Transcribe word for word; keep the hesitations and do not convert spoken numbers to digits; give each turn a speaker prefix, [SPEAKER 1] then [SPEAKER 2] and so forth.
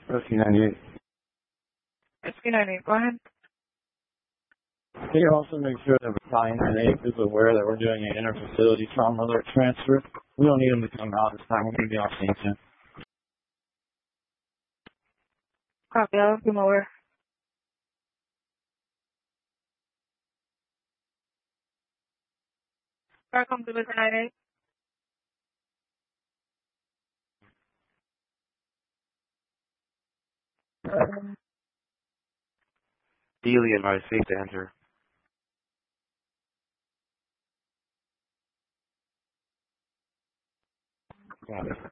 [SPEAKER 1] Rescue ninety-eight.
[SPEAKER 2] Rescue ninety-eight, go ahead.
[SPEAKER 1] Can you also make sure that Battalion ninety-eight is aware that we're doing an inter-facility trauma alert transfer? We don't need them to come out this time. We're going to be on scene soon.
[SPEAKER 2] Copy, I'll come over. Welcome to Battalion ninety-eight.
[SPEAKER 3] Dealey advised safe to enter.
[SPEAKER 1] Got it.